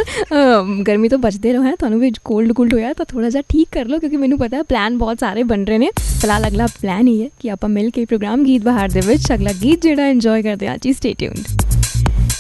यार गर्मी तो बचते रहो है, ਤੁਹਾਨੂੰ ਵੀ ਕੋਲਡ ਹੋਇਆ ਤਾਂ ਥੋੜਾ ਜਿਹਾ ਠੀਕ ਕਰ ਲਓ, ਕਿਉਂਕਿ ਮੈਨੂੰ ਪਤਾ ਹੈ ਪਲਾਨ ਬਹੁਤ ਸਾਰੇ ਬਣ ਰਹੇ ਨੇ। ਫਿਲਹਾਲ ਅਗਲਾ ਪਲਾਨ ਹੀ ਹੈ ਕਿ ਆਪਾਂ ਮਿਲ ਕੇ ਪ੍ਰੋਗਰਾਮ ਗੀਤ ਬਹਾਰ ਦੇ ਵਿੱਚ ਅਗਲਾ ਗੀਤ ਜਿਹੜਾ ਇੰਜੋਏ ਕਰਦੇ ਹਾਂ ਜੀ। Stay tuned.